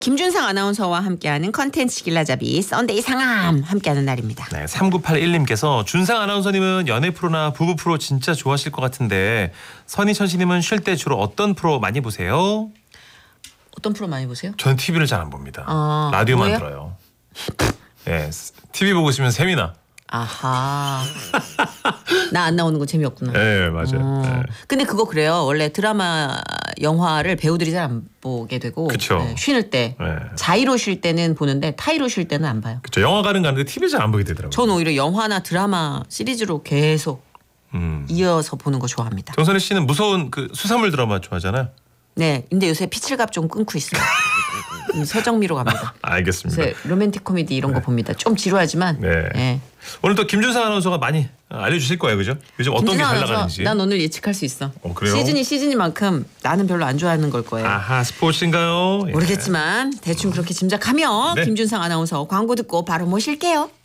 김준상 아나운서와 함께하는 컨텐츠 길라잡이 썬데이 상암 함께하는 날입니다. 네, 3981님께서 준상 아나운서님은 연애 프로나 부부 프로 진짜 좋아하실 것 같은데 선희천씨님은 쉴 때 주로 어떤 프로 많이 보세요? 어떤 프로 많이 보세요? 전 TV를 잘 안 봅니다. 라디오만 뭐예요? 들어요. 예, TV 보고 있으면 셈이나. 아하. 나 안 나오는 거 재미없구나. 네, 맞아요. 네. 근데 그거 그래요. 원래 드라마, 영화를 배우들이 잘 안 보게 되고 그쵸. 쉴 때 네. 자의로 쉴 때는 보는데 타의로 쉴 때는 안 봐요. 그렇죠. 영화관은 가는데 TV 잘 안 보게 되더라고요. 전 오히려 영화나 드라마 시리즈로 계속 이어서 보는 거 좋아합니다. 정선희 씨는 무서운 그 수사물 드라마 좋아하잖아요. 네, 근데 요새 피칠갑 좀 끊고 있어요. 서정미로 갑니다. 알겠습니다. 요새 로맨틱 코미디 이런 거 봅니다. 좀 지루하지만. 네. 네. 오늘 또 김준상 아나운서가 많이 알려주실 거예요, 그죠? 요즘 어떤 게 김준하 잘 아나운서, 나가는지. 난 오늘 예측할 수 있어. 그래요? 시즌이만큼 나는 별로 안 좋아하는 걸 거예요. 아하, 스포츠인가요? 예. 모르겠지만 대충 그렇게 짐작하면 네. 김준상 아나운서 광고 듣고 바로 모실게요.